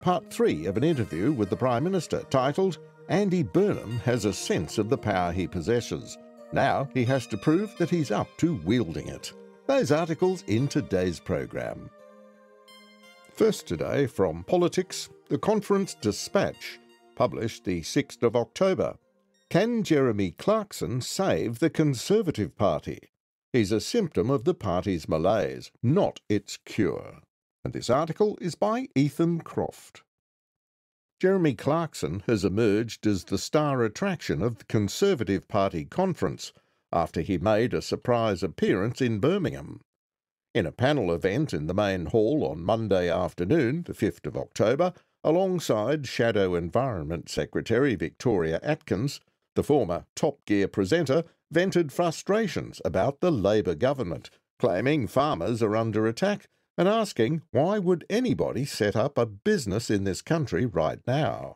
part 3 of an interview with the Prime Minister titled "Andy Burnham has a sense of the power he possesses. Now he has to prove that he's up to wielding it." Those articles in today's program. First today from Politics, the Conference Dispatch, published the 6th of October. Can Jeremy Clarkson save the Conservative Party? He's a symptom of the party's malaise, not its cure. And this article is by Ethan Croft. Jeremy Clarkson has emerged as the star attraction of the Conservative Party conference after he made a surprise appearance in Birmingham. In a panel event in the main hall on Monday afternoon, the 5th of October, alongside Shadow Environment Secretary Victoria Atkins, the former Top Gear presenter vented frustrations about the Labor government, claiming farmers are under attack and asking why would anybody set up a business in this country right now.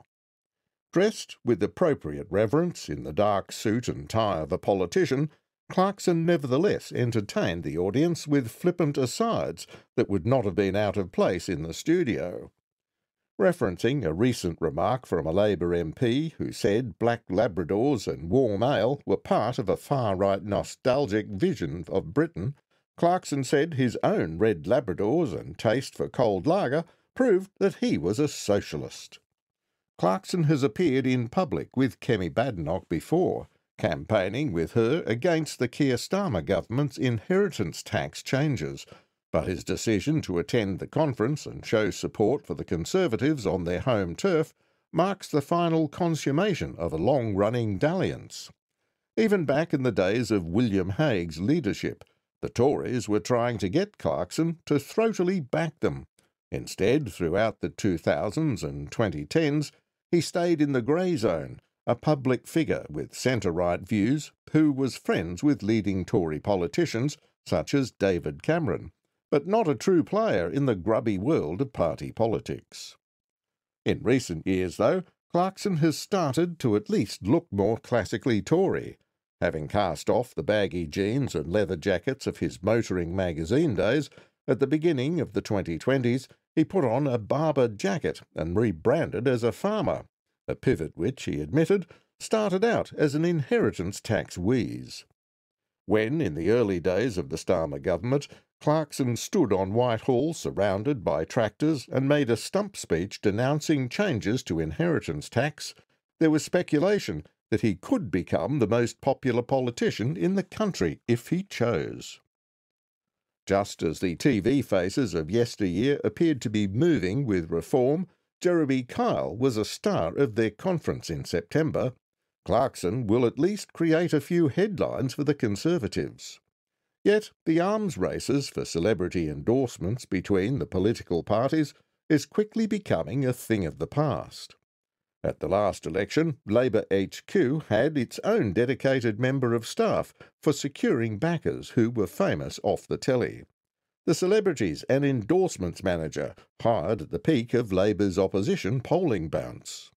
Dressed with appropriate reverence in the dark suit and tie of a politician, Clarkson nevertheless entertained the audience with flippant asides that would not have been out of place in the studio. Referencing a recent remark from a Labor MP who said black Labradors and warm ale were part of a far-right nostalgic vision of Britain, Clarkson said his own red Labradors and taste for cold lager proved that he was a socialist. Clarkson has appeared in public with Kemi Badenoch before, campaigning with her against the Keir Starmer government's inheritance tax changes, but his decision to attend the conference and show support for the Conservatives on their home turf marks the final consummation of a long-running dalliance. Even back in the days of William Hague's leadership, the Tories were trying to get Clarkson to throatily back them. Instead, throughout the 2000s and 2010s, he stayed in the grey zone, a public figure with centre-right views who was friends with leading Tory politicians such as David Cameron, but not a true player in the grubby world of party politics. In recent years, though, Clarkson has started to at least look more classically Tory, having cast off the baggy jeans and leather jackets of his motoring magazine days. At the beginning of the 2020s, he put on a Barber jacket and rebranded as a farmer, a pivot which, he admitted, started out as an inheritance tax wheeze. When, in the early days of the Starmer government, Clarkson stood on Whitehall surrounded by tractors and made a stump speech denouncing changes to inheritance tax, there was speculation that he could become the most popular politician in the country if he chose. Just as the TV faces of yesteryear appeared to be moving with reform, Jeremy Kyle was a star of their conference in September. Clarkson will at least create a few headlines for the Conservatives. Yet the arms races for celebrity endorsements between the political parties is quickly becoming a thing of the past. At the last election, Labor HQ had its own dedicated member of staff for securing backers who were famous off the telly. The Celebrities and Endorsements Manager, hired at the peak of Labor's opposition polling bounce.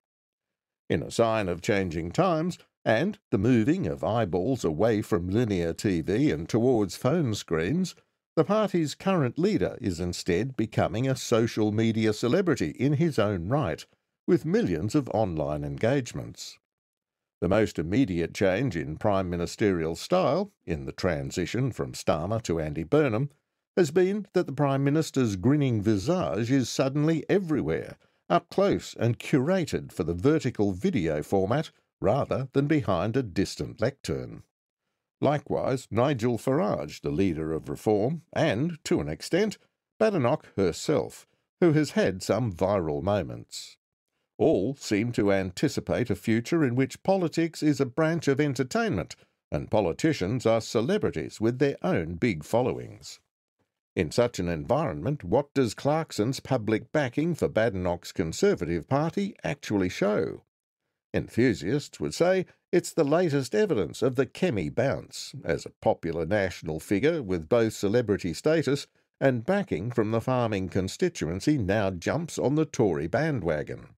In a sign of changing times, and the moving of eyeballs away from linear TV and towards phone screens, the party's current leader is instead becoming a social media celebrity in his own right, with millions of online engagements. The most immediate change in prime ministerial style, in the transition from Starmer to Andy Burnham, has been that the Prime Minister's grinning visage is suddenly everywhere, up close and curated for the vertical video format rather than behind a distant lectern. Likewise, Nigel Farage, the leader of Reform, and, to an extent, Badenoch herself, who has had some viral moments. All seem to anticipate a future in which politics is a branch of entertainment and politicians are celebrities with their own big followings. In such an environment, what does Clarkson's public backing for Badenoch's Conservative Party actually show? Enthusiasts would say it's the latest evidence of the Kemi bounce, as a popular national figure with both celebrity status and backing from the farming constituency now jumps on the Tory bandwagon.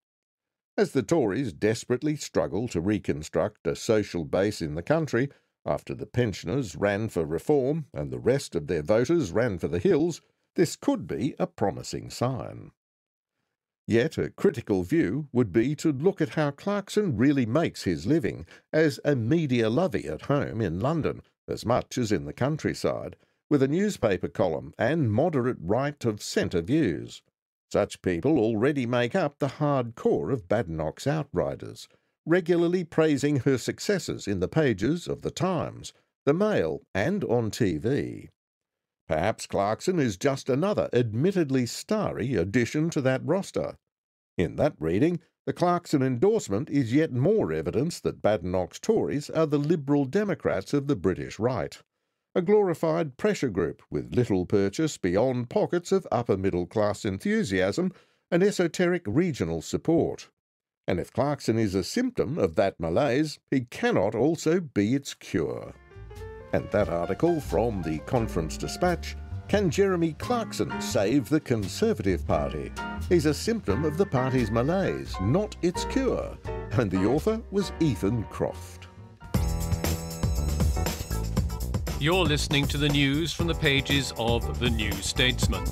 As the Tories desperately struggle to reconstruct a social base in the country after the pensioners ran for reform and the rest of their voters ran for the hills, this could be a promising sign. Yet a critical view would be to look at how Clarkson really makes his living as a media lovey at home in London, as much as in the countryside, with a newspaper column and moderate right-of-centre views. Such people already make up the hard core of Badenoch's outriders, regularly praising her successes in the pages of The Times, The Mail and on TV. Perhaps Clarkson is just another admittedly starry addition to that roster. In that reading, the Clarkson endorsement is yet more evidence that Badenoch's Tories are the Liberal Democrats of the British right, a glorified pressure group with little purchase beyond pockets of upper-middle-class enthusiasm and esoteric regional support. And if Clarkson is a symptom of that malaise, he cannot also be its cure. And that article from the Conference Dispatch, Can Jeremy Clarkson Save the Conservative Party? Is a symptom of the party's malaise, not its cure. And the author was Ethan Croft. You're listening to the news from the pages of The New Statesman.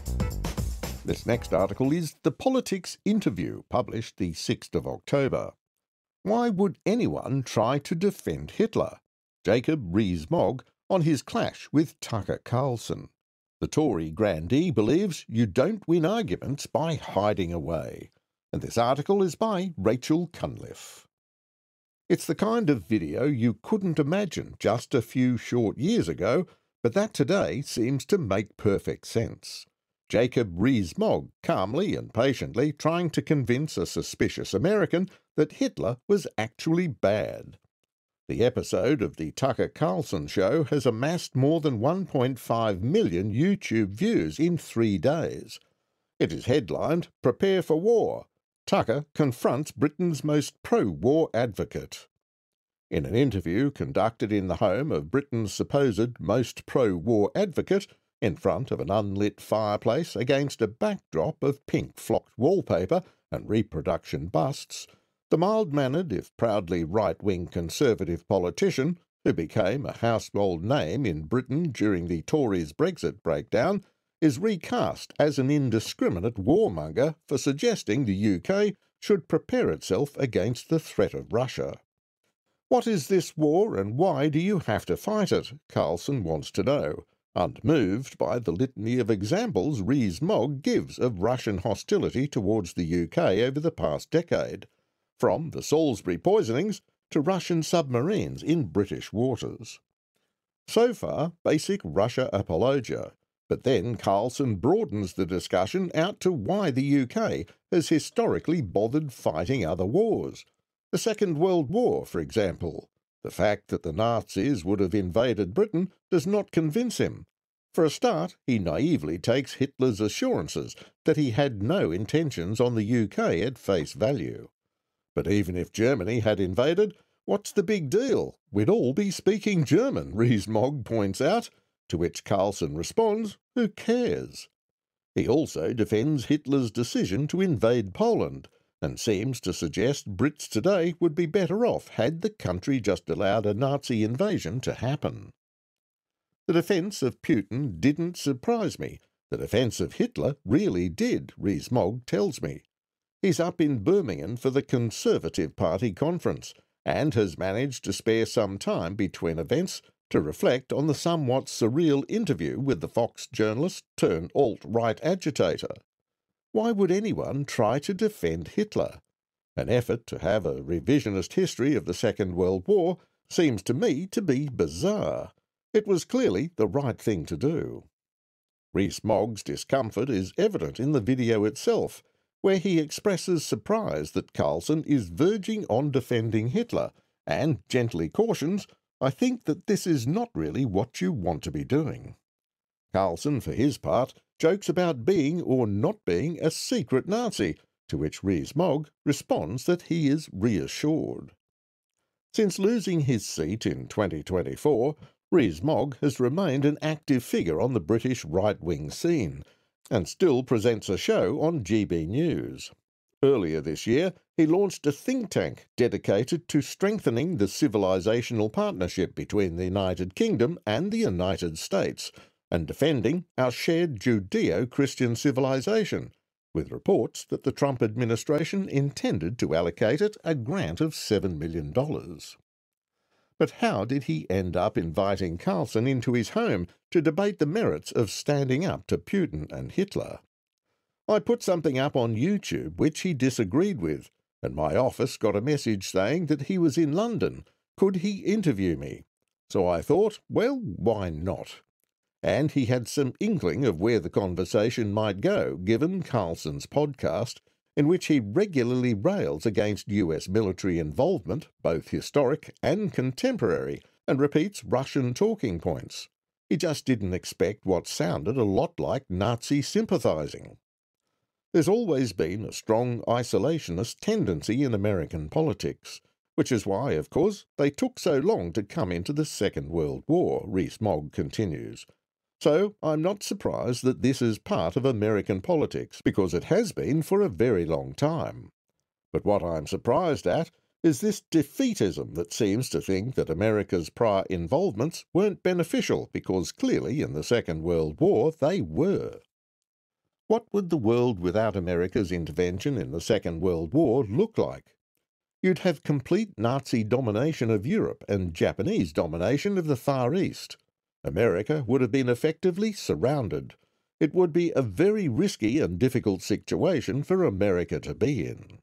This next article is The Politics Interview, published the 6th of October. Why would anyone try to defend Hitler? Jacob Rees-Mogg on his clash with Tucker Carlson. The Tory grandee believes you don't win arguments by hiding away. And this article is by Rachel Cunliffe. It's the kind of video you couldn't imagine just a few short years ago, but that today seems to make perfect sense. Jacob Rees-Mogg calmly and patiently trying to convince a suspicious American that Hitler was actually bad. The episode of the Tucker Carlson show has amassed more than 1.5 million YouTube views in 3 days. It is headlined, Prepare for War. Tucker confronts Britain's most pro-war advocate. In an interview conducted in the home of Britain's supposed most pro-war advocate, in front of an unlit fireplace against a backdrop of pink flocked wallpaper and reproduction busts, the mild-mannered, if proudly right-wing Conservative politician, who became a household name in Britain during the Tories' Brexit breakdown, is recast as an indiscriminate warmonger for suggesting the UK should prepare itself against the threat of Russia. What is this war and why do you have to fight it? Carlson wants to know, unmoved by the litany of examples Rees-Mogg gives of Russian hostility towards the UK over the past decade, from the Salisbury poisonings to Russian submarines in British waters. So far, basic Russia apologia, but then Carlson broadens the discussion out to why the UK has historically bothered fighting other wars. The Second World War, for example. The fact that the Nazis would have invaded Britain does not convince him. For a start, he naively takes Hitler's assurances that he had no intentions on the UK at face value. But even if Germany had invaded, what's the big deal? We'd all be speaking German, Rees-Mogg points out, to which Carlson responds, who cares? He also defends Hitler's decision to invade Poland, and seems to suggest Brits today would be better off had the country just allowed a Nazi invasion to happen. The defence of Putin didn't surprise me. The defence of Hitler really did, Rees-Mogg tells me. He's up in Birmingham for the Conservative Party conference, and has managed to spare some time between events to reflect on the somewhat surreal interview with the Fox journalist turned alt-right agitator. Why would anyone try to defend Hitler? An effort to have a revisionist history of the Second World War seems to me to be bizarre. It was clearly the right thing to do. Rees-Mogg's discomfort is evident in the video itself, where he expresses surprise that Carlson is verging on defending Hitler and gently cautions, I think that this is not really what you want to be doing. Carlson, for his part, jokes about being or not being a secret Nazi, to which Rees-Mogg responds that he is reassured. Since losing his seat in 2024, Rees-Mogg has remained an active figure on the British right-wing scene, and still presents a show on GB News. Earlier this year, he launched a think tank dedicated to strengthening the civilizational partnership between the United Kingdom and the United States, and defending our shared Judeo-Christian civilization, with reports that the Trump administration intended to allocate it a grant of $7 million. But how did he end up inviting Carlson into his home to debate the merits of standing up to Putin and Hitler? I put something up on YouTube which he disagreed with, and my office got a message saying that he was in London. Could he interview me? So I thought, well, why not? And he had some inkling of where the conversation might go, given Carlson's podcast, in which he regularly rails against US military involvement, both historic and contemporary, and repeats Russian talking points. He just didn't expect what sounded a lot like Nazi sympathising. There's always been a strong isolationist tendency in American politics, which is why, of course, they took so long to come into the Second World War, Rees-Mogg continues. So I'm not surprised that this is part of American politics, because it has been for a very long time. But what I'm surprised at is this defeatism that seems to think that America's prior involvements weren't beneficial, because clearly in the Second World War they were. What would the world without America's intervention in the Second World War look like? You'd have complete Nazi domination of Europe and Japanese domination of the Far East. America would have been effectively surrounded. It would be a very risky and difficult situation for America to be in.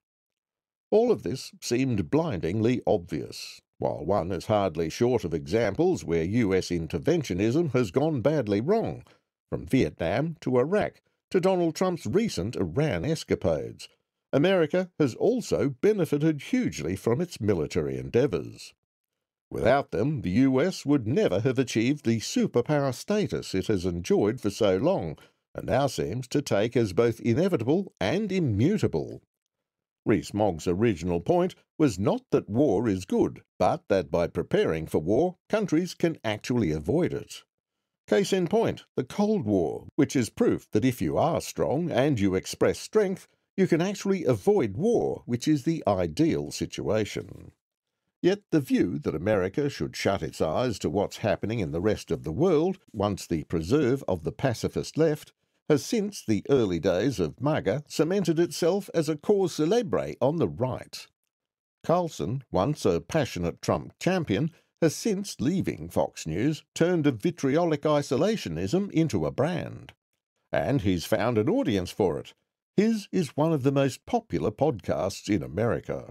All of this seemed blindingly obvious, while one is hardly short of examples where US interventionism has gone badly wrong, from Vietnam to Iraq to Donald Trump's recent Iran escapades. America has also benefited hugely from its military endeavours. Without them, the US would never have achieved the superpower status it has enjoyed for so long, and now seems to take as both inevitable and immutable. Rees-Mogg's original point was not that war is good, but that by preparing for war, countries can actually avoid it. Case in point, the Cold War, which is proof that if you are strong and you express strength, you can actually avoid war, which is the ideal situation. Yet the view that America should shut its eyes to what's happening in the rest of the world, once the preserve of the pacifist left, has since the early days of MAGA cemented itself as a cause célèbre on the right. Carlson, once a passionate Trump champion, has since, leaving Fox News, turned a vitriolic isolationism into a brand. And he's found an audience for it. His is one of the most popular podcasts in America.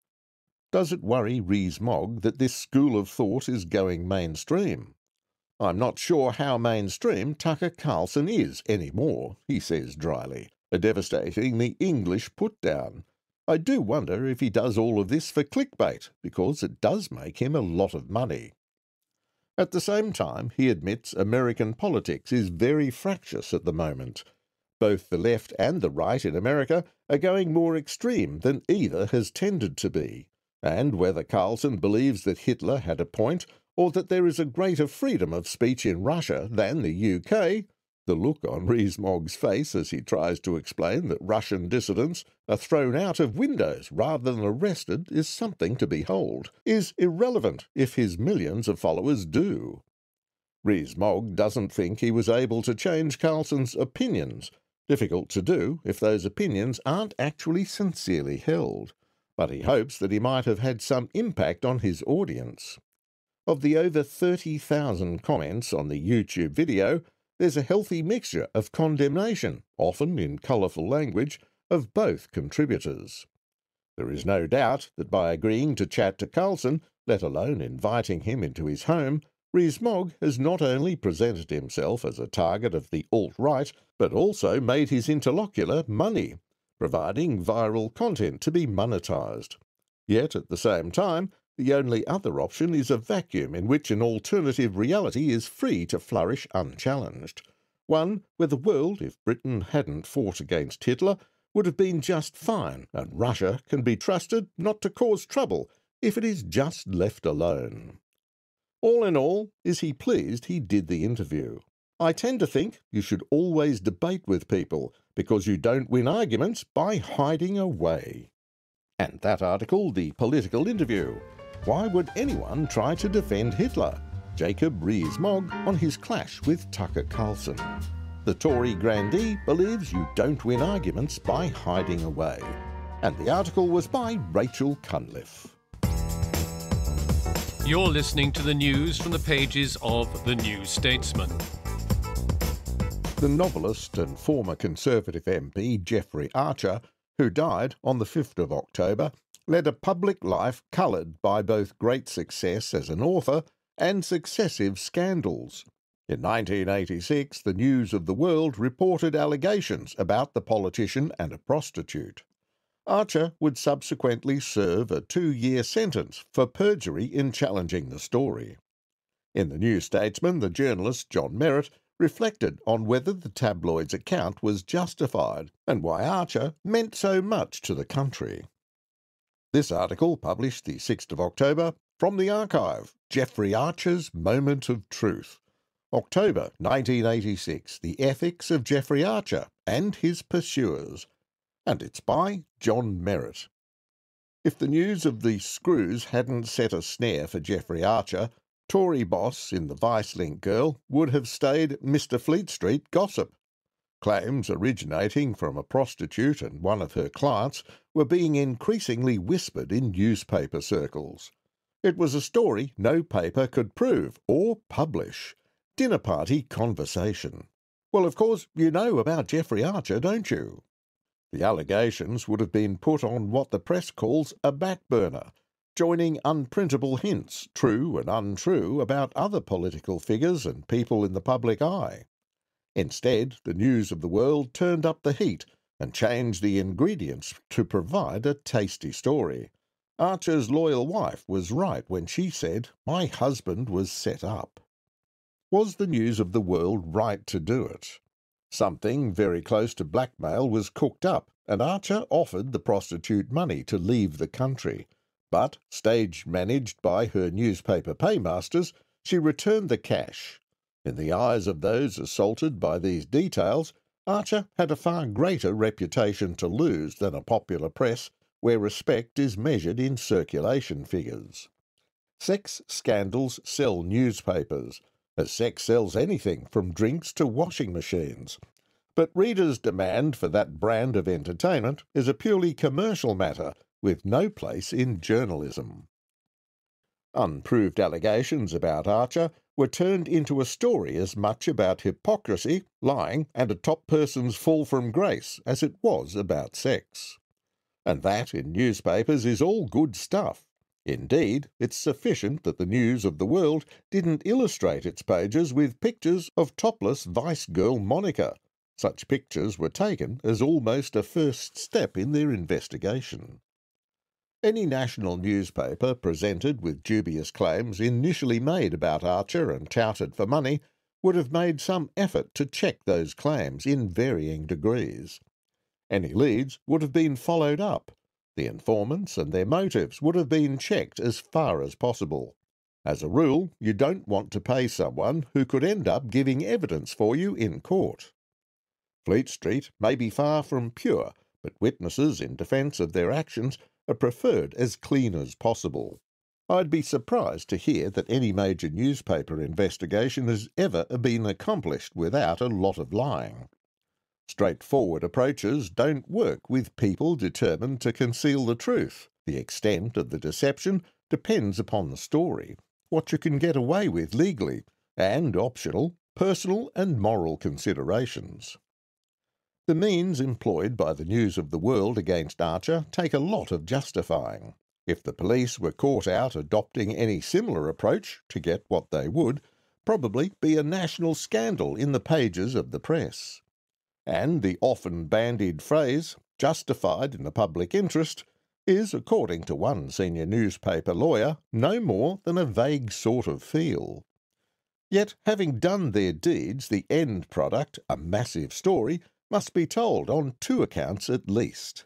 Does it worry Rees-Mogg that this school of thought is going mainstream? I'm not sure how mainstream Tucker Carlson is anymore, he says dryly, a devastatingly English put-down. I do wonder if he does all of this for clickbait, because it does make him a lot of money. At the same time, he admits American politics is very fractious at the moment. Both the left and the right in America are going more extreme than either has tended to be. And whether Carlson believes that Hitler had a point, or that there is a greater freedom of speech in Russia than the UK, the look on Rees-Mogg's face as he tries to explain that Russian dissidents are thrown out of windows rather than arrested is something to behold, is irrelevant if his millions of followers do. Rees-Mogg doesn't think he was able to change Carlson's opinions. Difficult to do if those opinions aren't actually sincerely held. But he hopes that he might have had some impact on his audience. Of the over 30,000 comments on the YouTube video, there's a healthy mixture of condemnation, often in colourful language, of both contributors. There is no doubt that by agreeing to chat to Carlson, let alone inviting him into his home, Rees-Mogg has not only presented himself as a target of the alt-right, but also made his interlocutor money, providing viral content to be monetised. Yet, at the same time, the only other option is a vacuum in which an alternative reality is free to flourish unchallenged. One where the world, if Britain hadn't fought against Hitler, would have been just fine, and Russia can be trusted not to cause trouble if it is just left alone. All in all, is he pleased he did the interview? I tend to think you should always debate with people, because you don't win arguments by hiding away. And that article, The Political Interview. Why would anyone try to defend Hitler? Jacob Rees-Mogg on his clash with Tucker Carlson. The Tory grandee believes you don't win arguments by hiding away. And the article was by Rachel Cunliffe. You're listening to the news from the pages of The New Statesman. The novelist and former Conservative MP Jeffrey Archer, who died on the 5th of October, led a public life coloured by both great success as an author and successive scandals. In 1986, the News of the World reported allegations about the politician and a prostitute. Archer would subsequently serve a 2-year sentence for perjury in challenging the story. In the New Statesman, the journalist John Merritt reflected on whether the tabloid's account was justified and why Archer meant so much to the country. This article, published the 6th of October, from the archive, Jeffrey Archer's Moment of Truth. October 1986, The Ethics of Jeffrey Archer and His Pursuers. And it's by John Merritt. If the news of the screws hadn't set a snare for Jeffrey Archer, Tory boss in the Vicelink girl would have stayed Mr. Fleet Street gossip. Claims originating from a prostitute and one of her clients were being increasingly whispered in newspaper circles. It was a story no paper could prove or publish. Dinner party conversation. Well, of course, you know about Jeffrey Archer, don't you? The allegations would have been put on what the press calls a back burner, joining unprintable hints, true and untrue, about other political figures and people in the public eye. Instead, the News of the World turned up the heat and changed the ingredients to provide a tasty story. Archer's loyal wife was right when she said, "My husband was set up." Was the News of the World right to do it? Something very close to blackmail was cooked up, and Archer offered the prostitute money to leave the country. But, stage-managed by her newspaper paymasters, she returned the cash. In the eyes of those assaulted by these details, Archer had a far greater reputation to lose than a popular press where respect is measured in circulation figures. Sex scandals sell newspapers, as sex sells anything from drinks to washing machines. But readers' demand for that brand of entertainment is a purely commercial matter with no place in journalism. Unproved allegations about Archer were turned into a story as much about hypocrisy, lying, and a top person's fall from grace as it was about sex. And that, in newspapers, is all good stuff. Indeed, it's sufficient that the News of the World didn't illustrate its pages with pictures of topless Vice Girl Monica. Such pictures were taken as almost a first step in their investigation. Any national newspaper presented with dubious claims initially made about Archer and touted for money would have made some effort to check those claims in varying degrees. Any leads would have been followed up. The informants and their motives would have been checked as far as possible. As a rule, you don't want to pay someone who could end up giving evidence for you in court. Fleet Street may be far from pure, but witnesses in defence of their actions are preferred as clean as possible. I'd be surprised to hear that any major newspaper investigation has ever been accomplished without a lot of lying. Straightforward approaches don't work with people determined to conceal the truth. The extent of the deception depends upon the story, what you can get away with legally, and optional, personal and moral considerations. The means employed by the News of the World against Archer take a lot of justifying. If the police were caught out adopting any similar approach to get what they would, probably be a national scandal in the pages of the press. And the often bandied phrase, justified in the public interest, is, according to one senior newspaper lawyer, no more than a vague sort of feel. Yet, having done their deeds, the end product, a massive story, must be told on 2 accounts at least.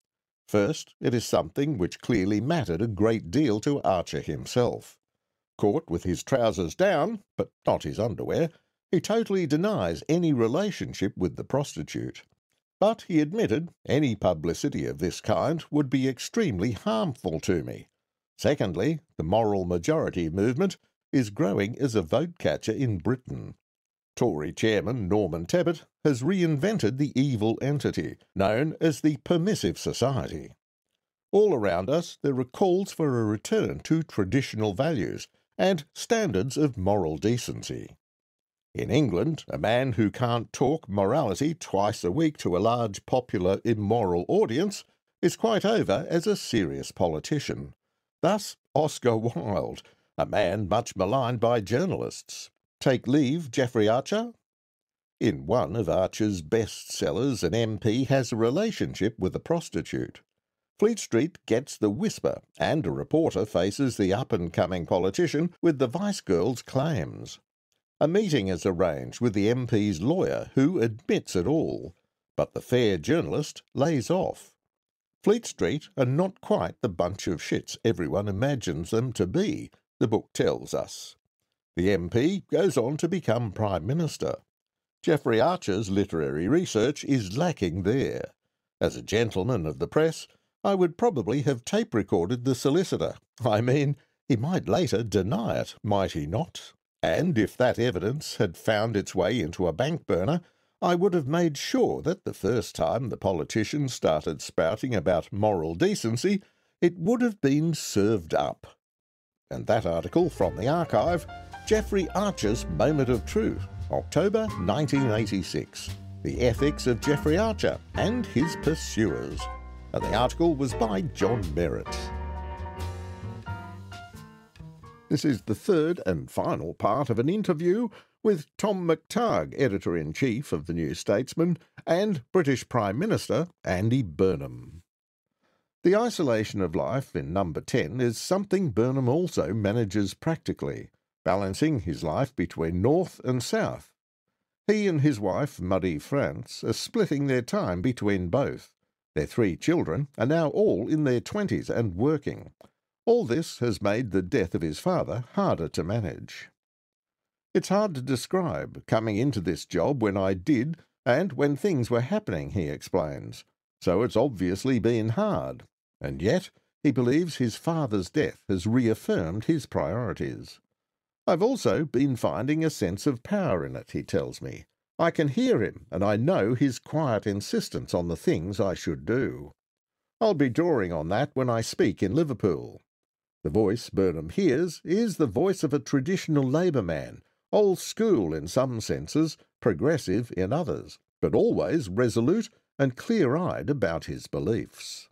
First, it is something which clearly mattered a great deal to Archer himself. Caught with his trousers down, but not his underwear, he totally denies any relationship with the prostitute. But he admitted any publicity of this kind would be extremely harmful to me. Secondly, the moral majority movement is growing as a vote catcher in Britain. Tory chairman Norman Tebbit has reinvented the evil entity known as the Permissive Society. All around us there are calls for a return to traditional values and standards of moral decency. In England, a man who can't talk morality twice a week to a large popular immoral audience is quite over as a serious politician. Thus, Oscar Wilde, a man much maligned by journalists. Take leave, Jeffrey Archer? In one of Archer's bestsellers, an MP has a relationship with a prostitute. Fleet Street gets the whisper, and a reporter faces the up-and-coming politician with the vice girl's claims. A meeting is arranged with the MP's lawyer, who admits it all, but the fair journalist lays off. Fleet Street are not quite the bunch of shits everyone imagines them to be, the book tells us. The MP goes on to become Prime Minister. Jeffrey Archer's literary research is lacking there. As a gentleman of the press, I would probably have tape-recorded the solicitor. I mean, he might later deny it, might he not? And if that evidence had found its way into a bank burner, I would have made sure that the first time the politician started spouting about moral decency, it would have been served up. And that article from the archive, Jeffrey Archer's Moment of Truth, October 1986. The Ethics of Jeffrey Archer and His Pursuers. And the article was by John Merritt. This is the third and final part of an interview with Tom McTarg, Editor-in-Chief of the New Statesman, and British Prime Minister Andy Burnham. The isolation of life in Number 10 is something Burnham also manages practically, balancing his life between north and south. He and his wife, Marie France, are splitting their time between both. Their 3 children are now all in their 20s and working. All this has made the death of his father harder to manage. It's hard to describe coming into this job when I did and when things were happening, he explains. So it's obviously been hard. And yet he believes his father's death has reaffirmed his priorities. I've also been finding a sense of power in it, he tells me. I can hear him, and I know his quiet insistence on the things I should do. I'll be drawing on that when I speak in Liverpool. The voice Burnham hears is the voice of a traditional Labour man, old school in some senses, progressive in others, but always resolute and clear-eyed about his beliefs.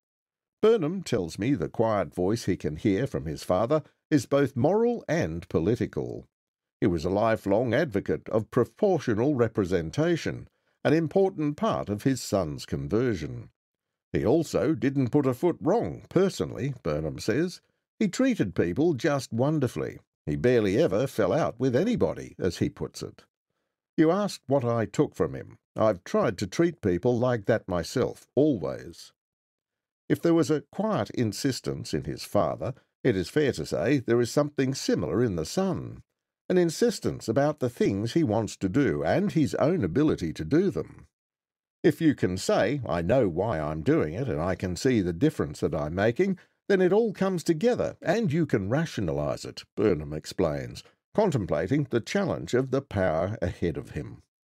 Burnham tells me the quiet voice he can hear from his father is both moral and political. He was a lifelong advocate of proportional representation, an important part of his son's conversion. He also didn't put a foot wrong, personally, Burnham says. He treated people just wonderfully. He barely ever fell out with anybody, as he puts it. You asked what I took from him. I've tried to treat people like that myself, always. If there was a quiet insistence in his father, it is fair to say there is something similar in the son. An insistence about the things he wants to do and his own ability to do them. If you can say, I know why I'm doing it and I can see the difference that I'm making, then it all comes together and you can rationalise it, Burnham explains, contemplating the challenge of the power ahead of him.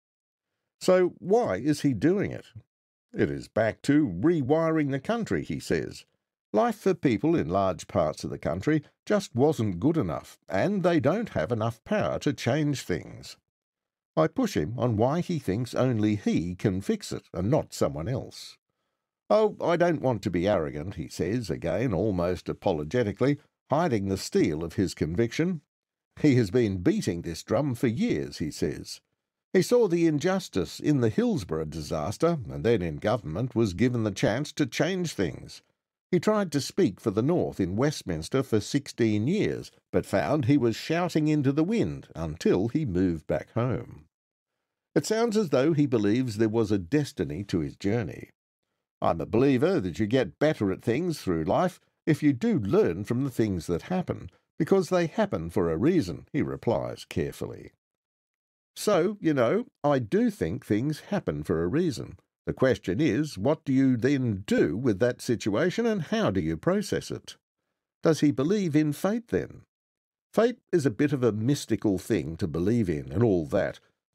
So why is he doing it? It is back to rewiring the country, he says. Life for people in large parts of the country just wasn't good enough, and they don't have enough power to change things. I push him on why he thinks only he can fix it, and not someone else. Oh, I don't want to be arrogant, he says, again almost apologetically, hiding the steel of his conviction. He has been beating this drum for years, he says. He saw the injustice in the Hillsborough disaster, and then in government was given the chance to change things. He tried to speak for the North in Westminster for 16 years, but found he was shouting into the wind until he moved back home. It sounds as though he believes there was a destiny to his journey. I'm a believer that you get better at things through life if you do learn from the things that happen, because they happen for a reason, he replies carefully. So, I do think things happen for a reason. The question is, what do you then do with that situation and how do you process it? Does he believe in fate then? Fate is a bit of a mystical thing to believe in and all that,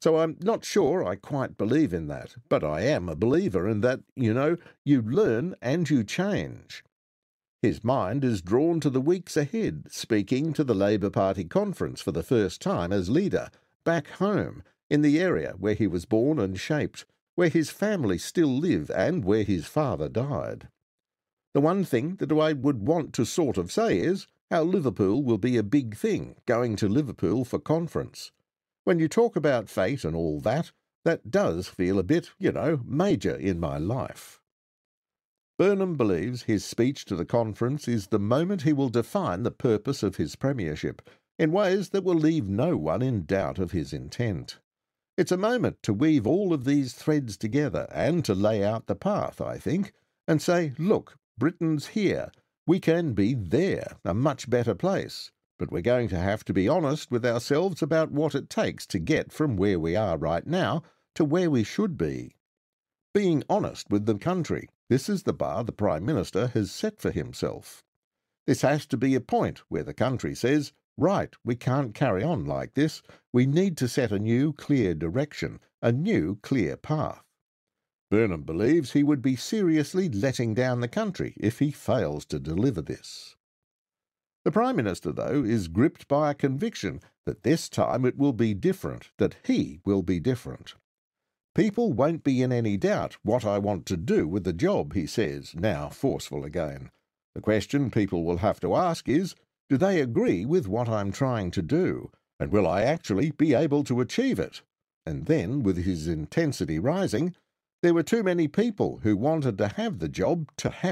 So I'm not sure I quite believe in that, but I am a believer in that, you learn and you change. His mind is drawn to the weeks ahead, speaking to the Labour Party conference for the first time as leader, back home, in the area where he was born and shaped, where his family still live and where his father died. The one thing that I would want to sort of say is how Liverpool will be a big thing, going to Liverpool for conference. When you talk about fate and all that, that does feel a bit, major in my life. Burnham believes his speech to the conference is the moment he will define the purpose of his premiership, in ways that will leave no one in doubt of his intent. It's a moment to weave all of these threads together and to lay out the path, I think, and say, look, Britain's here. We can be there, a much better place. But we're going to have to be honest with ourselves about what it takes to get from where we are right now to where we should be. Being honest with the country, this is the bar the Prime Minister has set for himself. This has to be a point where the country says, right, we can't carry on like this. We need to set a new, clear direction, a new, clear path. Burnham believes he would be seriously letting down the country if he fails to deliver this. The Prime Minister, though, is gripped by a conviction that this time it will be different, that he will be different. People won't be in any doubt what I want to do with the job, he says, now forceful again. The question people will have to ask is, do they agree with what I'm trying to do, and will I actually be able to achieve it? And then, with his intensity rising, there were too many people who wanted to have the job,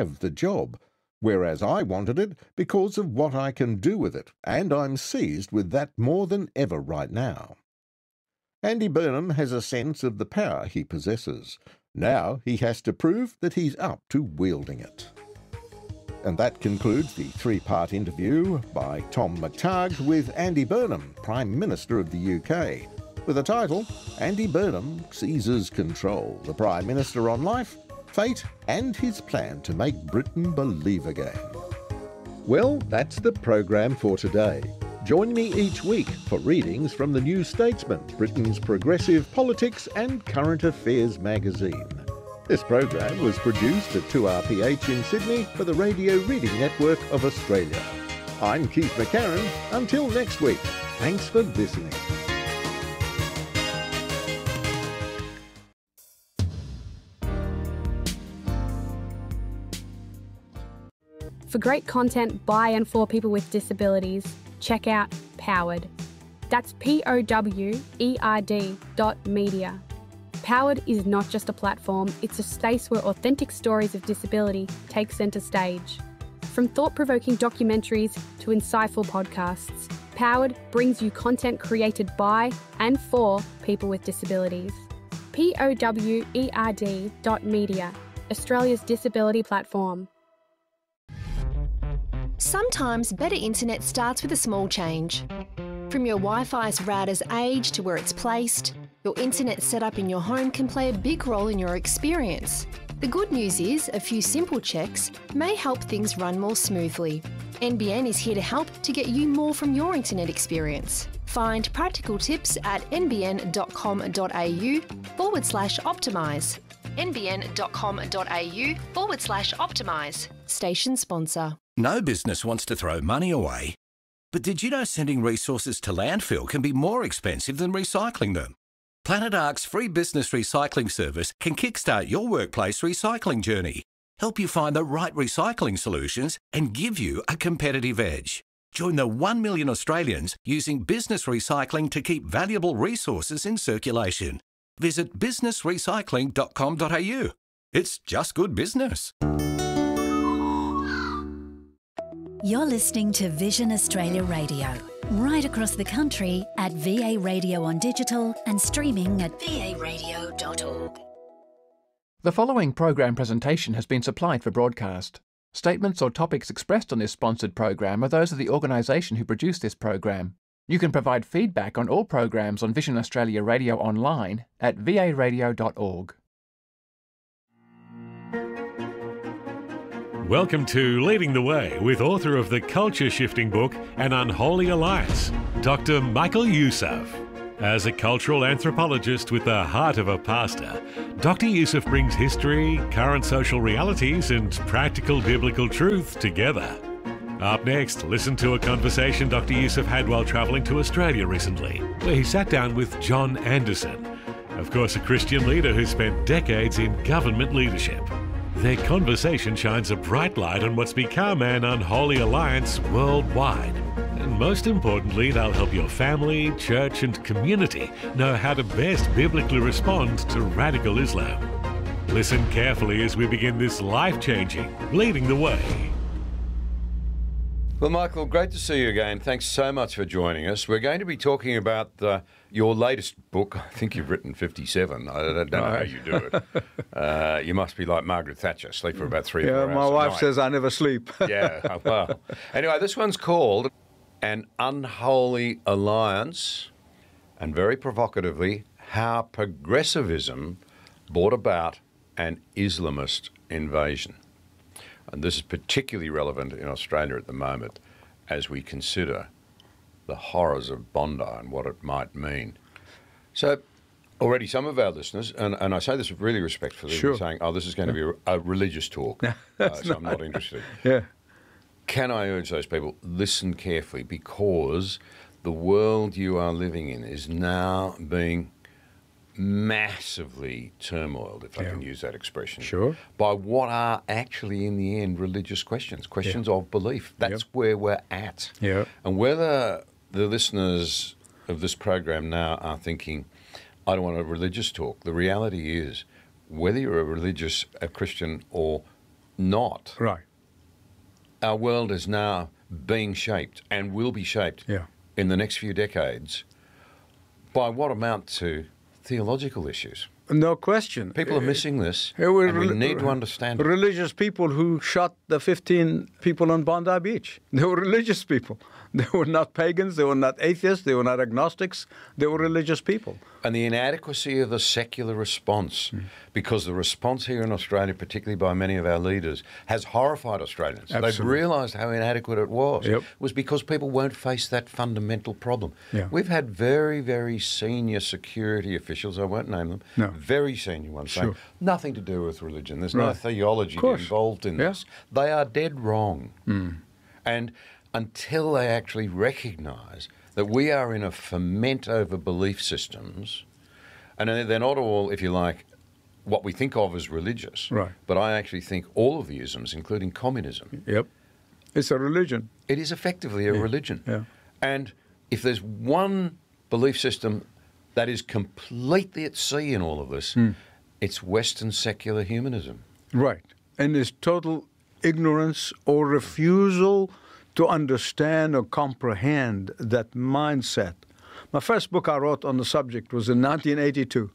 whereas I wanted it because of what I can do with it, and I'm seized with that more than ever right now. Andy Burnham has a sense of the power he possesses. Now he has to prove that he's up to wielding it. And that concludes the three-part interview by Tom McTarg with Andy Burnham, Prime Minister of the UK, with the title, Andy Burnham Seizes Control, the Prime Minister on Life, Fate and his plan to make Britain believe again. Well, that's the programme for today. Join me each week for readings from the New Statesman, Britain's progressive politics and current affairs magazine. This programme was produced at 2RPH in Sydney for the Radio Reading Network of Australia. I'm Keith McCarron. Until next week, thanks for listening. For great content by and for people with disabilities, check out Powered. That's POWERD.media. Powered is not just a platform, it's a space where authentic stories of disability take centre stage. From thought-provoking documentaries to insightful podcasts, Powered brings you content created by and for people with disabilities. POWERD.media, Australia's disability platform. Sometimes better internet starts with a small change. From your Wi-Fi's router's age to where it's placed, your internet setup in your home can play a big role in your experience. The good news is a few simple checks may help things run more smoothly. NBN is here to help to get you more from your internet experience. Find practical tips at nbn.com.au/optimise. nbn.com.au/optimise. Station sponsor. No business wants to throw money away. But did you know sending resources to landfill can be more expensive than recycling them? Planet Ark's free business recycling service can kickstart your workplace recycling journey, help you find the right recycling solutions and give you a competitive edge. Join the 1 million Australians using business recycling to keep valuable resources in circulation. Visit businessrecycling.com.au. It's just good business. You're listening to Vision Australia Radio, right across the country at VA Radio on digital and streaming at varadio.org. The following program presentation has been supplied for broadcast. Statements or topics expressed on this sponsored program are those of the organisation who produced this program. You can provide feedback on all programs on Vision Australia Radio online at varadio.org. Welcome to Leading the Way with author of the culture-shifting book An Unholy Alliance, Dr. Michael Youssef. As a cultural anthropologist with the heart of a pastor, Dr. Youssef brings history, current social realities, and practical biblical truth together. Up next, listen to a conversation Dr. Youssef had while travelling to Australia recently, where he sat down with John Anderson, of course a Christian leader who spent decades in government leadership. Their conversation shines a bright light on what's become an unholy alliance worldwide. And most importantly, they'll help your family, church and community know how to best biblically respond to radical Islam. Listen carefully as we begin this life-changing Leading the Way. Well, Michael, great to see you again. Thanks so much for joining us. We're going to be talking about your latest book. I think you've written 57. I don't know how you do it. You must be like Margaret Thatcher, sleep for about 3 or 4 hours. Yeah, my wife says I never sleep. Yeah, well. Anyway, this one's called An Unholy Alliance, and very provocatively, How Progressivism Brought About an Islamist Invasion. And this is particularly relevant in Australia at the moment as we consider the horrors of Bondi and what it might mean. So already some of our listeners, and I say this with really respectfully, Sure. are saying, oh, this is going to be a religious talk, so I'm not interested. Yeah. Can I urge those people, listen carefully, because the world you are living in is now being massively turmoiled, if I can use that expression, Sure. by what are actually in the end religious questions of belief. That's where we're at. Yeah. And whether the listeners of this program now are thinking, I don't want a religious talk, the reality is, whether you're a Christian or not, Right. our world is now being shaped and will be shaped in the next few decades by what amount to theological issues. No question. People are missing this, It was and we need to understand it. Religious people who shot the 15 people on Bondi Beach. They were religious people. They were not pagans. They were not atheists. They were not agnostics. They were religious people. And the inadequacy of the secular response, because the response here in Australia, particularly by many of our leaders, has horrified Australians. Absolutely. They've realised how inadequate it was. It was because people won't face that fundamental problem. Yeah. We've had very, very senior security officials, I won't name them, very senior ones, saying nothing to do with religion. There's no theology involved in this. They are dead wrong. And until they actually recognise that we are in a ferment over belief systems, and they're not all, if you like, what we think of as religious. Right. But I actually think all of the isms, including communism. Yep. It's a religion. It is effectively a religion. Yeah. And if there's one belief system that is completely at sea in all of this, it's Western secular humanism. Right. And it's total ignorance or refusal to understand or comprehend that mindset. My first book I wrote on the subject was in 1982.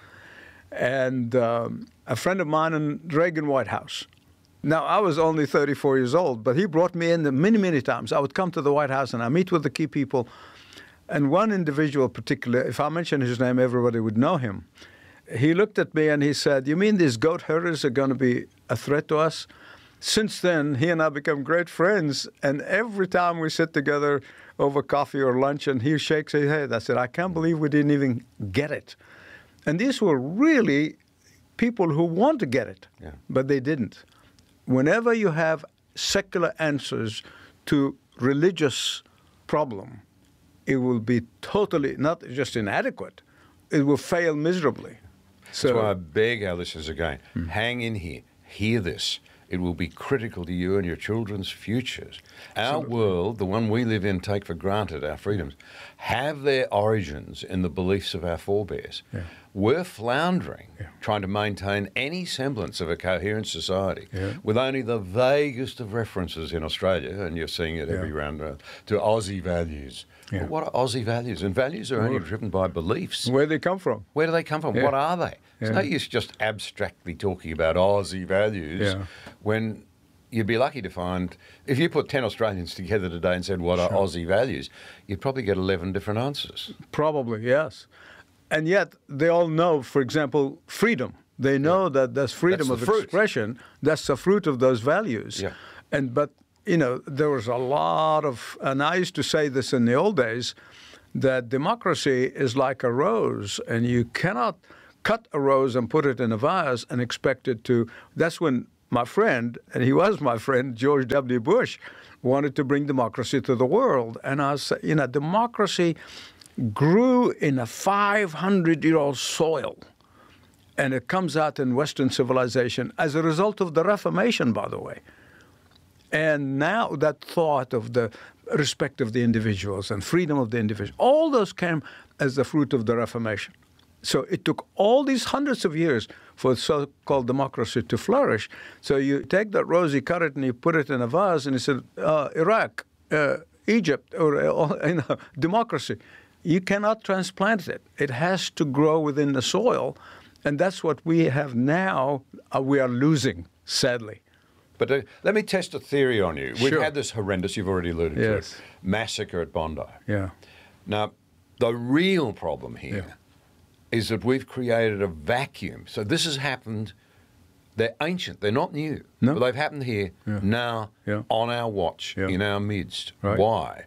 And a friend of mine in Reagan White House. Now, I was only 34 years old, but he brought me in many, many times. I would come to the White House and I meet with the key people. And one individual particular, if I mention his name, everybody would know him. He looked at me and he said, "You mean these goat herders are going to be a threat to us?" Since then, he and I become great friends, and every time we sit together over coffee or lunch and he shakes his head, I said, "I can't believe we didn't even get it." And these were really people who want to get it, but they didn't. Whenever you have secular answers to religious problem, it will be totally, not just inadequate, it will fail miserably. So that's why I beg our listeners again, hang in here, hear this. It will be critical to you and your children's futures. Our world, the one we live in, take for granted, our freedoms, have their origins in the beliefs of our forebears. We're floundering, trying to maintain any semblance of a coherent society with only the vaguest of references in Australia, and you're seeing it every round, to Aussie values. But what are Aussie values? And values are only driven by beliefs. Where do they come from? Where do they come from? What are they? It's no use just abstractly talking about Aussie values when you'd be lucky to find, if you put 10 Australians together today and said, what are Aussie values, you'd probably get 11 different answers. Probably, yes. And yet they all know, for example, freedom. They know that there's freedom of expression. That's the fruit of those values. But, you know, there was a lot of, and I used to say this in the old days, that democracy is like a rose, and you cannot cut a rose and put it in a vase and expect it to. That's when my friend, and he was my friend, George W. Bush, wanted to bring democracy to the world. And I said, democracy grew in a 500-year-old soil, and it comes out in Western civilization as a result of the Reformation, by the way. And now that thought of the respect of the individuals and freedom of the individual, all those came as the fruit of the Reformation. So it took all these hundreds of years for so-called democracy to flourish. So you take that rose, you cut it, and you put it in a vase, and you said, Iraq, Egypt, or democracy. You cannot transplant it. It has to grow within the soil, and that's what we have now. We are losing, sadly. But let me test a theory on you. We've Sure. had this horrendous, you've already alluded to it, massacre at Bondi. Yeah. Now, the real problem here is that we've created a vacuum. So this has happened. They're ancient. They're not new. No. But they've happened here now on our watch, in our midst. Right. Why?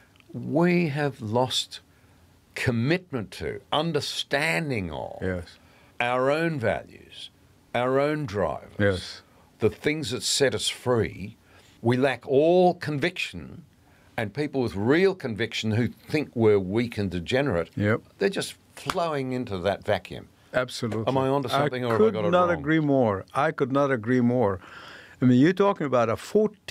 We have lost commitment to, understanding of our own values, our own drivers, the things that set us free. We lack all conviction, and people with real conviction who think we're weak and degenerate, they're just flowing into that vacuum. Absolutely. Am I onto something, or have I got it wrong? I could not agree more. I could not agree more. I mean, you're talking about a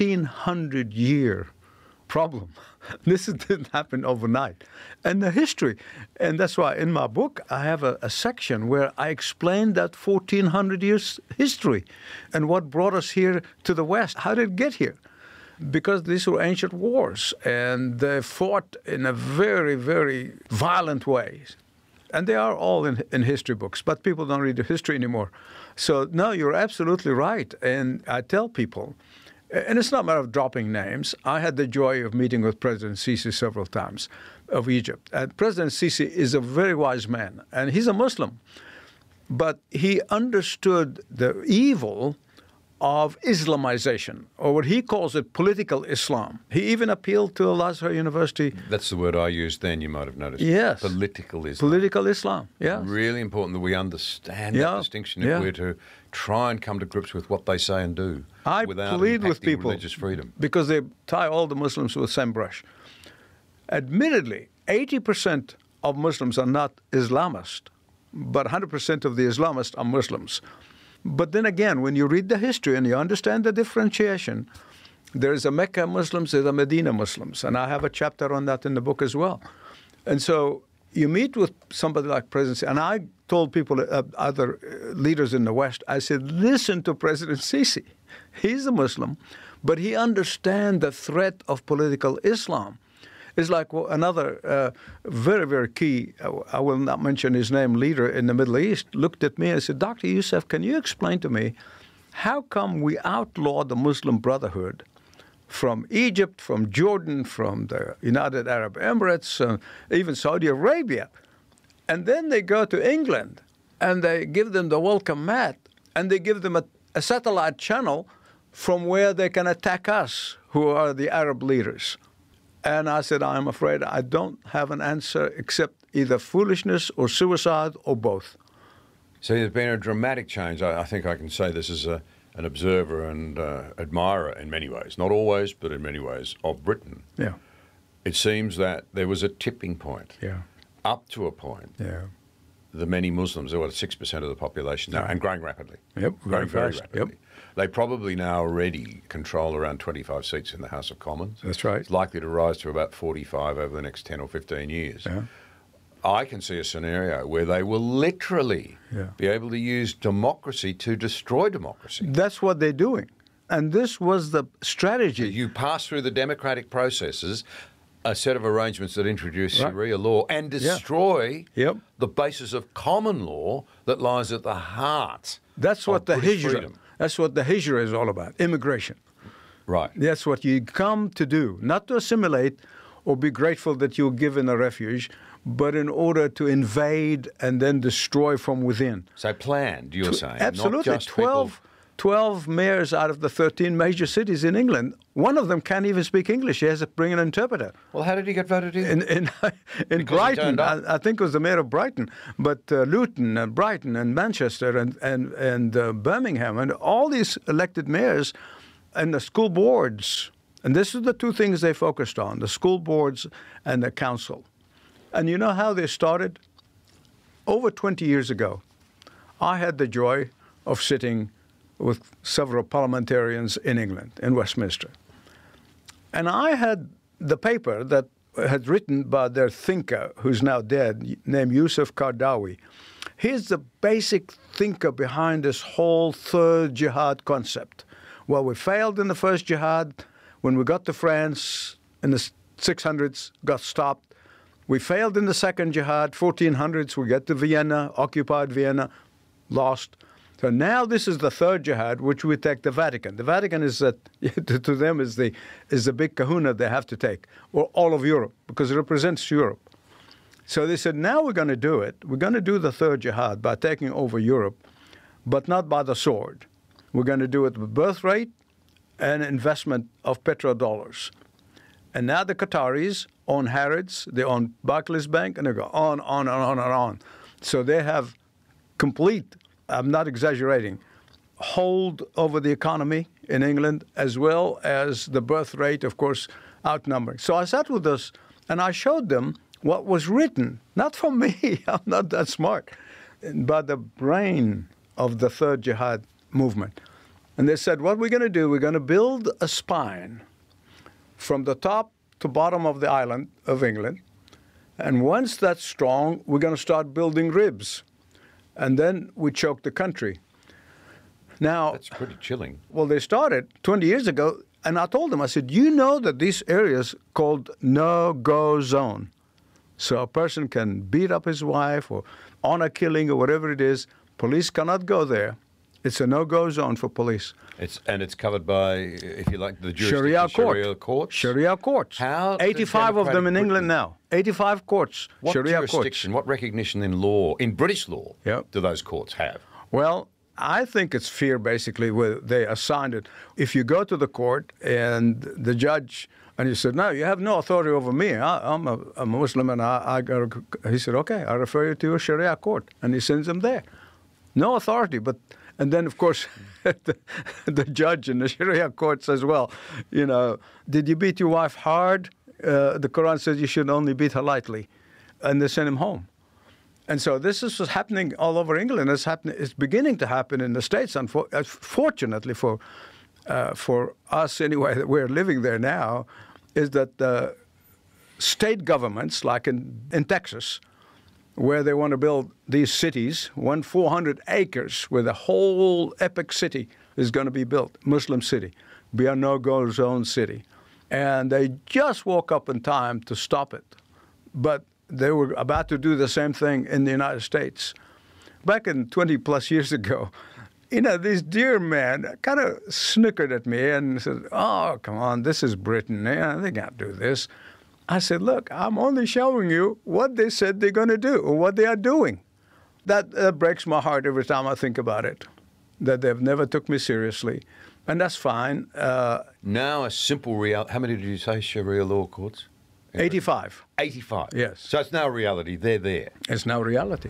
1,400-year problem. This didn't happen overnight. And the history, and that's why in my book I have a section where I explain that 1,400 years history and what brought us here to the West. How did it get here? Because these were ancient wars, and they fought in a very, very violent way. And they are all in history books, but people don't read the history anymore. So, no, you're absolutely right. And I tell people, and it's not a matter of dropping names. I had the joy of meeting with President Sisi several times of Egypt. And President Sisi is a very wise man, and he's a Muslim. But he understood the evil of Islamization, or what he calls it, political Islam. He even appealed to Al-Azhar University. That's the word I used then, you might have noticed. Yes. Political Islam. Political Islam, yes. Really important that we understand that distinction if we're to try and come to grips with what they say and do without plead with impacting people religious freedom. Because they tie all the Muslims with the same brush. Admittedly, 80% of Muslims are not Islamist, but 100% of the Islamists are Muslims. But then again, when you read the history and you understand the differentiation, there is a Mecca Muslims, there's a Medina Muslims, and I have a chapter on that in the book as well. And so you meet with somebody like President Sisi, and I told people, other leaders in the West, I said, listen to President Sisi. He's a Muslim, but he understands the threat of political Islam. It's like another very, very key, I will not mention his name, leader in the Middle East, looked at me and said, Dr. Youssef, can you explain to me how come we outlawed the Muslim Brotherhood from Egypt, from Jordan, from the United Arab Emirates, even Saudi Arabia, and then they go to England and they give them the welcome mat and they give them a satellite channel from where they can attack us, who are the Arab leaders. And I said, I'm afraid I don't have an answer except either foolishness or suicide or both. So there's been a dramatic change. I think I can say this as an observer and admirer in many ways, not always, but in many ways, of Britain. Yeah. It seems that there was a tipping point. Yeah. Up to a point. Yeah. The many Muslims, they're 6% of the population now, and growing rapidly. Yep. Growing very fast. rapidly. Yep. They probably now already control around 25 seats in the House of Commons. That's right. It's likely to rise to about 45 over the next 10 or 15 years. Yeah. I can see a scenario where they will literally be able to use democracy to destroy democracy. That's what they're doing. And this was the strategy. You pass through the democratic processes, a set of arrangements that introduce Sharia law and destroy the basis of common law that lies at the heart That's what the British hijra. freedom. That's what the hijra is all about, immigration. Right. That's what you come to do, not to assimilate or be grateful that you're given a refuge, but in order to invade and then destroy from within. So planned, you're saying. Absolutely. Not just 12 12 mayors out of the 13 major cities in England. One of them can't even speak English. He has to bring an interpreter. Well, how did he get voted in? In Brighton, I think it was the mayor of Brighton, but Luton and Brighton and Manchester and Birmingham and all these elected mayors and the school boards. And this is the two things they focused on, the school boards and the council. And you know how they started? Over 20 years ago, I had the joy of sitting with several parliamentarians in England, in Westminster. And I had the paper that had written by their thinker, who's now dead, named Yusuf Qaradawi. He's the basic thinker behind this whole third jihad concept. Well, we failed in the first jihad. When we got to France in the 600s, got stopped. We failed in the second jihad, 1400s. We get to Vienna, occupied Vienna, lost. So now this is the third jihad, which we take the Vatican. The Vatican is that to them is the big kahuna they have to take, or all of Europe, because it represents Europe. So they said, now we're going to do it. We're going to do the third jihad by taking over Europe, but not by the sword. We're going to do it with birth rate and investment of petrodollars. And now the Qataris own Harrods, they own Barclays Bank, and they go on and on and on. So they have complete, I'm not exaggerating, hold over the economy in England, as well as the birth rate, of course, outnumbering. So I sat with us, and I showed them what was written, not from me, I'm not that smart, but the brain of the third jihad movement. And they said, what we're going to do, we're going to build a spine from the top to bottom of the island of England. And once that's strong, we're going to start building ribs. And then we choke the country. Now, that's pretty chilling. Well, they started 20 years ago, and I told them, I said, you know that these areas called no-go zone. So a person can beat up his wife or honor killing or whatever it is. Police cannot go there. It's a no-go zone for police. It's covered by, if you like, the Sharia courts. Sharia courts. How 85 of them in England now. 85 courts. What Sharia jurisdiction, courts. what recognition in law, in British law, yep, do those courts have? Well, I think it's fear, basically, where they assigned it. If you go to the court and the judge, and you said, no, you have no authority over me. I'm a Muslim, and he said, okay, I refer you to a Sharia court. And he sends them there. No authority, but... And then, of course, the judge in the Sharia court says, well, you know, did you beat your wife hard? The Quran says you should only beat her lightly. And they send him home. And so this is what's happening all over England. It's beginning to happen in the States, fortunately for us anyway, that we're living there now, is that the state governments, like in Texas, where they want to build these cities, 400 acres, where the whole epic city is going to be built, Muslim city, be a no-go zone city. And they just woke up in time to stop it. But they were about to do the same thing in the United States. Back in 20-plus years ago, you know, this dear man kind of snickered at me and said, oh, come on, this is Britain. They can't do this. I said, look, I'm only showing you what they said they're going to do or what they are doing. That breaks my heart every time I think about it, that they've never took me seriously. And that's fine. Now a simple how many did you say Sharia law courts? 85. 85? Yes. So it's now reality. They're there. It's now reality.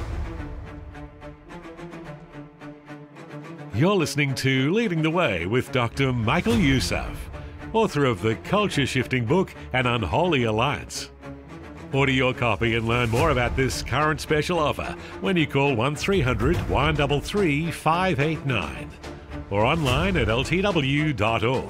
You're listening to Leading the Way with Dr. Michael Youssef, author of the culture-shifting book An Unholy Alliance. Order your copy and learn more about this current special offer when you call 1300 133 589 or online at ltw.org.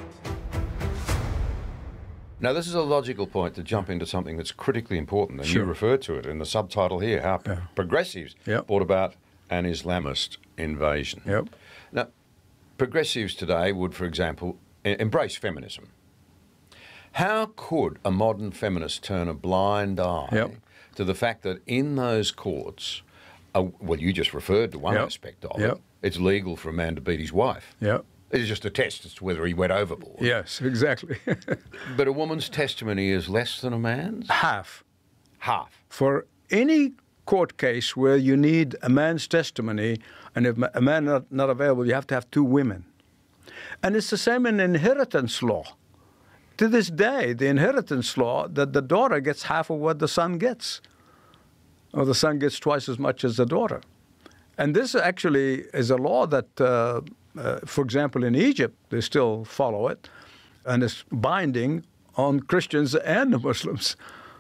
Now, this is a logical point to jump into something that's critically important, and you refer to it in the subtitle here, how progressives brought about an Islamist invasion. Yep. Now, progressives today would, for example, embrace feminism. How could a modern feminist turn a blind eye to the fact that in those courts, well, you just referred to one aspect of it, it's legal for a man to beat his wife. Yep. It's just a test as to whether he went overboard. Yes, exactly. But a woman's testimony is less than a man's? Half. Half. For any court case where you need a man's testimony, and if a man not available, you have to have two women. And it's the same in inheritance law. To this day, the inheritance law, that the daughter gets half of what the son gets, or the son gets twice as much as the daughter. And this actually is a law that, for example, in Egypt, they still follow it, and it's binding on Christians and the Muslims.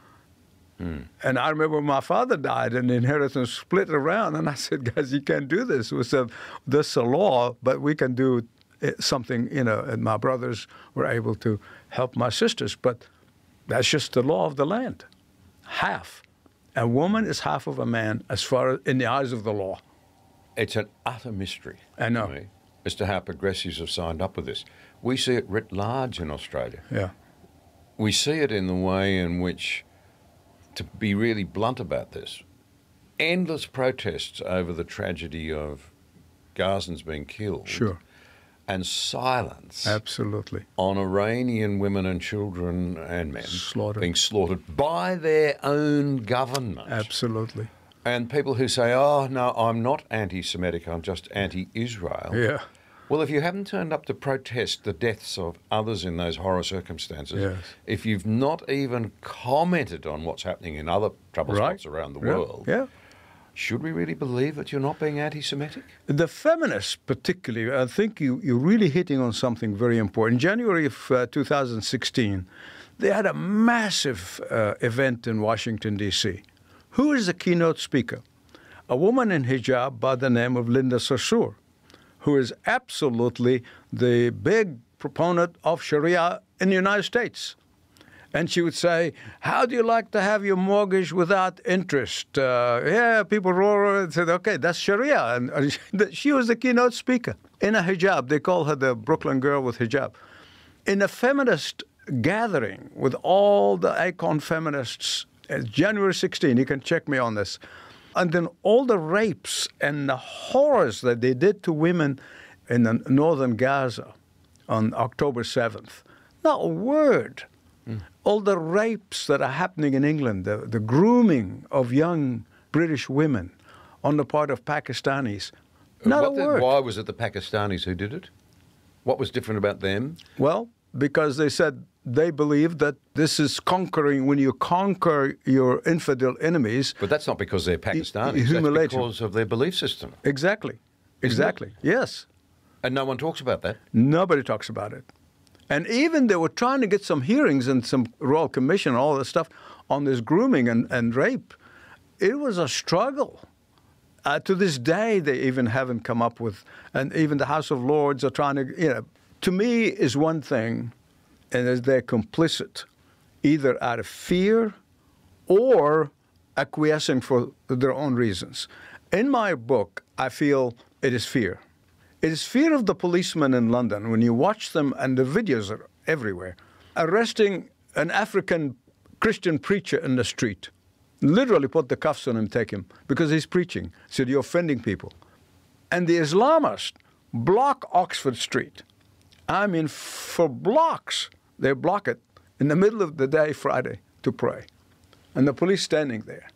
And I remember my father died and the inheritance split around, and I said, guys, you can't do this. We said, this is a law, but we can do something, and my brothers were able to help my sisters. But that's just the law of the land. Half. A woman is half of a man as far as in the eyes of the law. It's an utter mystery. I know. As to how progressives have signed up with this. We see it writ large in Australia. Yeah. We see it in the way in which, to be really blunt about this, endless protests over the tragedy of Gazans being killed. Sure. And silence. Absolutely. On Iranian women and children and men being slaughtered by their own government. Absolutely. And people who say, oh, no, I'm not anti-Semitic, I'm just anti-Israel. Yeah. Well, if you haven't turned up to protest the deaths of others in those horror circumstances, yes. if you've not even commented on what's happening in other trouble spots around the world, should we really believe that you're not being anti-Semitic? The feminists particularly, I think you're really hitting on something very important. In January of 2016, they had a massive event in Washington, D.C. Who is the keynote speaker? A woman in hijab by the name of Linda Sarsour, who is absolutely the big proponent of Sharia in the United States. And she would say, how do you like to have your mortgage without interest? People roar and said, okay, that's Sharia. And she was the keynote speaker in a hijab. They call her the Brooklyn girl with hijab. In a feminist gathering with all the icon feminists, January 16, you can check me on this. And then all the rapes and the horrors that they did to women in the northern Gaza on October 7th. Not a word. All the rapes that are happening in England, the grooming of young British women on the part of Pakistanis. Not a word. Why was it the Pakistanis who did it? What was different about them? Well, because they said they believe that this is conquering, when you conquer your infidel enemies. But that's not because they're Pakistanis. That's because of their belief system. Exactly. Exactly. Yes. And no one talks about that? Nobody talks about it. And even they were trying to get some hearings and some Royal Commission, all this stuff on this grooming and rape. It was a struggle. To this day, they even haven't come up with, and even the House of Lords are trying to, to me is one thing, and they're complicit, either out of fear or acquiescing for their own reasons. In my book, I feel it is fear. It is fear of the policemen in London, when you watch them, and the videos are everywhere, arresting an African Christian preacher in the street. Literally put the cuffs on him, take him, because he's preaching. Said, you're offending people. And the Islamists block Oxford Street. I mean, for blocks, they block it in the middle of the day, Friday, to pray. And the police standing there,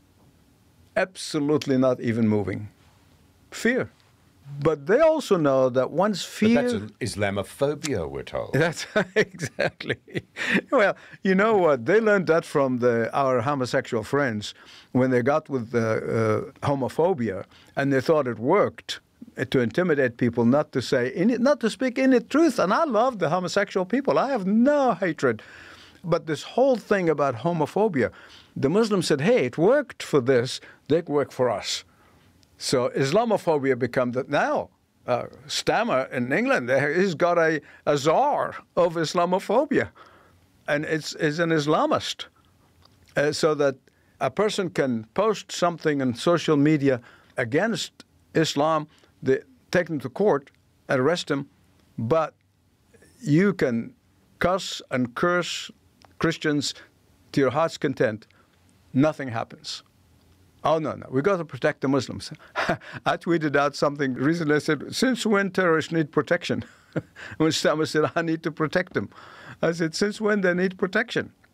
absolutely not even moving. Fear. But they also know that once fear... But that's an Islamophobia, we're told. That's exactly. Well, you know what? They learned that from our homosexual friends when they got with homophobia, and they thought it worked to intimidate people not to speak any truth. And I love the homosexual people. I have no hatred. But this whole thing about homophobia, the Muslims said, hey, it worked for this, they work for us. So Islamophobia become that now. Stammer in England, he's got a czar of Islamophobia, and it's an Islamist. So that a person can post something on social media against Islam, they take him to court, arrest him, but you can cuss and curse Christians to your heart's content. Nothing happens. Oh, no, we got to protect the Muslims. I tweeted out something recently. I said, since when terrorists need protection? When Stammer said, I need to protect them. I said, since when they need protection?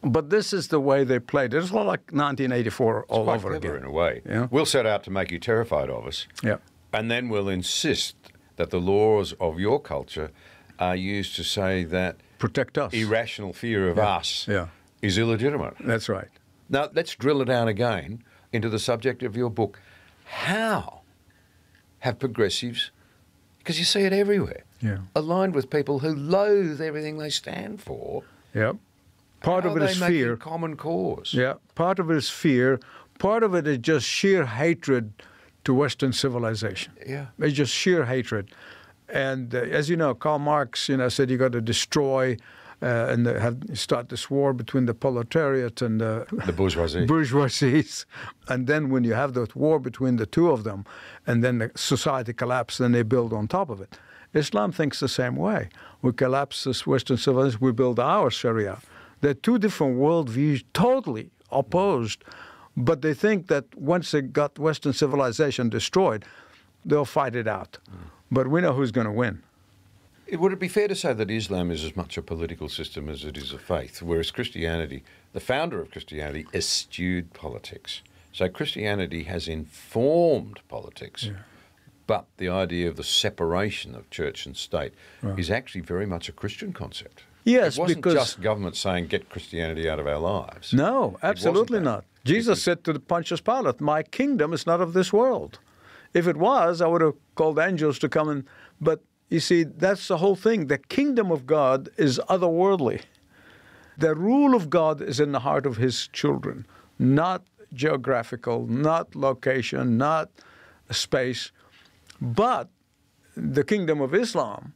But this is the way they played it. It's like 1984 all quite over clever again. in a way. Yeah. We'll set out to make you terrified of us. Yeah. And then we'll insist that the laws of your culture are used to say that Protect us. irrational fear of us is illegitimate. That's right. Now, let's drill it down again into the subject of your book. How have progressives, because you see it everywhere, aligned with people who loathe everything they stand for? Yeah. Part of it is fear. Common cause. Yeah. Part of it is fear. Part of it is just sheer hatred to Western civilization. Yeah. It's just sheer hatred. And as you know, Karl Marx, said you got to destroy and start this war between the proletariat and the bourgeoisie. bourgeoisies. And then when you have that war between the two of them, and then the society collapses, then they build on top of it. Islam thinks the same way. We collapse this Western civilization, we build our Sharia. They're two different worldviews, totally opposed. But they think that once they got Western civilization destroyed, they'll fight it out. But we know who's going to win. Would it be fair to say that Islam is as much a political system as it is a faith, whereas Christianity, the founder of Christianity, eschewed politics? So Christianity has informed politics, but the idea of the separation of church and state is actually very much a Christian concept. Yes, it wasn't because just government saying, get Christianity out of our lives. No, absolutely not. Jesus said to Pontius Pilate, my kingdom is not of this world. If it was, I would have called angels to come in. But you see, that's the whole thing. The kingdom of God is otherworldly. The rule of God is in the heart of his children, not geographical, not location, not space. But the kingdom of Islam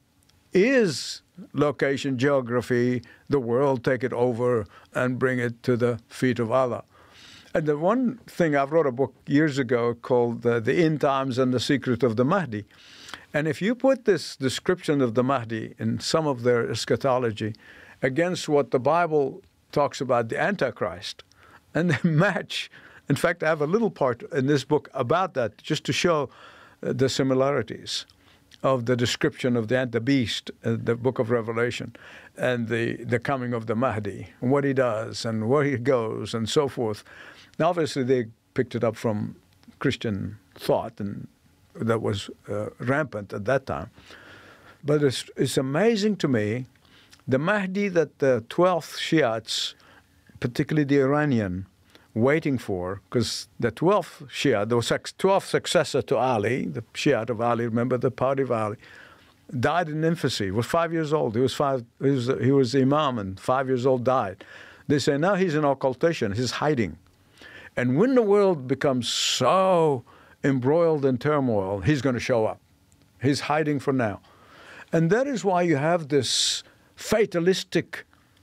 is location, geography, the world, take it over and bring it to the feet of Allah. And the one thing, I wrote a book years ago called The End Times and the Secret of the Mahdi. And if you put this description of the Mahdi in some of their eschatology against what the Bible talks about the Antichrist, and they match. In fact, I have a little part in this book about that, just to show the similarities of the description of the beast, the book of Revelation, and the coming of the Mahdi, and what he does, and where he goes, and so forth. Now, obviously, they picked it up from Christian thought, and that was rampant at that time. But it's amazing to me, the Mahdi that the 12th Shiites, particularly the Iranian, waiting for, because the 12th Shia, the 12th successor to Ali, the Shiite of Ali, remember the party of Ali, died in infancy. He was 5 years old. He was Imam, and 5 years old died. They say now he's in occultation. He's hiding. And when the world becomes so embroiled in turmoil, he's going to show up. He's hiding for now. And that is why you have this fatalistic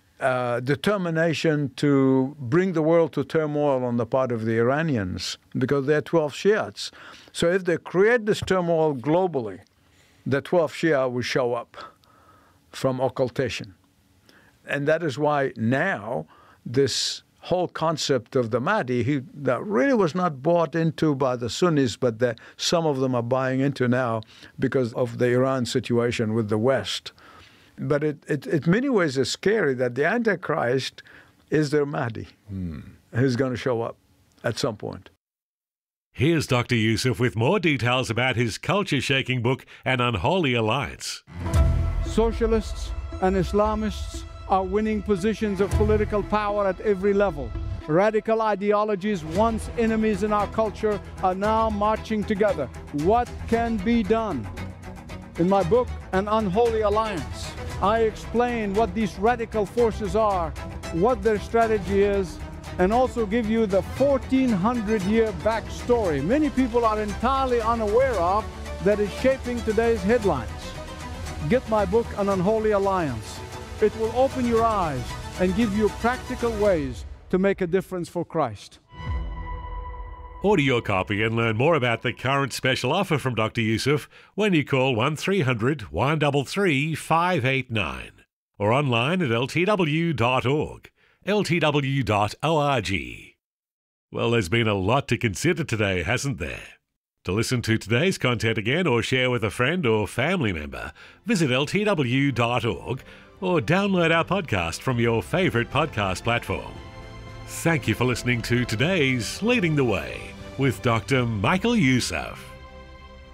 determination to bring the world to turmoil on the part of the Iranians, because they're 12 Shiites. So if they create this turmoil globally, the 12th Shia will show up from occultation. And that is why now this whole concept of the Mahdi, that really was not bought into by the Sunnis, but that some of them are buying into now because of the Iran situation with the West. But it in many ways is scary that the Antichrist is their Mahdi, who's going to show up at some point. Here's Dr. Yusuf with more details about his culture-shaking book, An Unholy Alliance. Socialists and Islamists are winning positions of political power at every level. Radical ideologies, once enemies in our culture, are now marching together. What can be done? In my book, An Unholy Alliance, I explain what these radical forces are, what their strategy is, and also give you the 1400-year backstory many people are entirely unaware of that is shaping today's headlines. Get my book, An Unholy Alliance. It will open your eyes and give you practical ways to make a difference for Christ. Order your copy and learn more about the current special offer from Dr. Yusuf when you call 1300 133 589 or online at ltw.org, ltw.org. Well, there's been a lot to consider today, hasn't there? To listen to today's content again or share with a friend or family member, visit ltw.org or download our podcast from your favourite podcast platform. Thank you for listening to today's Leading the Way with Dr. Michael Youssef.